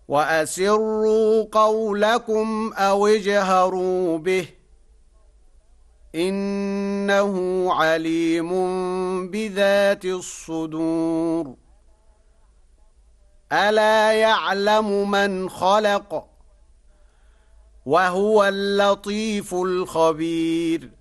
وأسروا قولكم أو اجهروا به إنه عليم بذات الصدور ألا يعلم من خلق وهو اللطيف الخبير